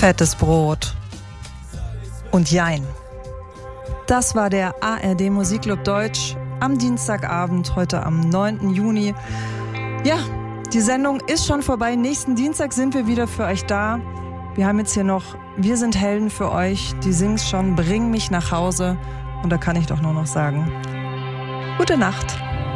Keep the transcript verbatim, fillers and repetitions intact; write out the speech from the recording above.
Fettes Brot und Jein. Das war der A R D Musikclub Deutsch am Dienstagabend, heute am neunten Juni. Ja, die Sendung ist schon vorbei. Nächsten Dienstag sind wir wieder für euch da. Wir haben jetzt hier noch Wir sind Helden für euch. Die singt's schon, Bring mich nach Hause. Und da kann ich doch nur noch sagen, gute Nacht.